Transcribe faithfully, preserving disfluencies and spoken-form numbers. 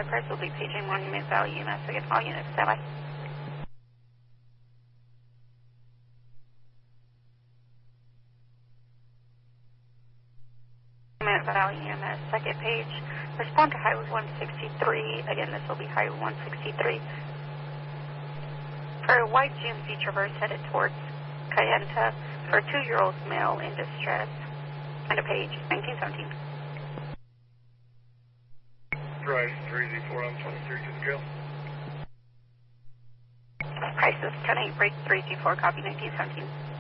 Press will be paging Monument Valley E M S. Again, all units, stand by. Monument Valley E M S, second page. Respond to Highway one sixty-three. Again, this will be Highway one sixty-three. For a white G M C Traverse headed towards Kayenta for a two-year-old male in distress. And a page, nineteen seventeen. Price three Z four on twenty-three to the jail. Crisis ten eight, break three G four, copy nineteen seventeen.